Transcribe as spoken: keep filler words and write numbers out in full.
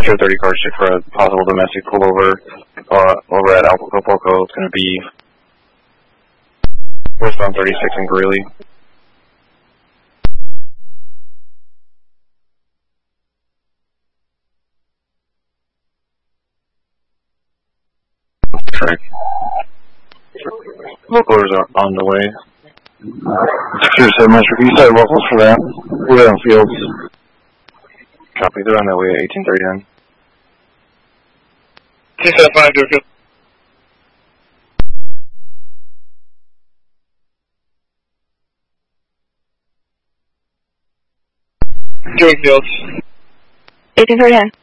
Show thirty cars check for a possible domestic pullover uh, over at Acapulco. It's going to be westbound thirty-six in Greeley. Track. Locals are on the way. Sure, so much. Can you start locals for that? We're on fields. Copy. They're on their way at eighteen thirty-nine. two seven five, do field. Doing fields. eighteen thirty-nine.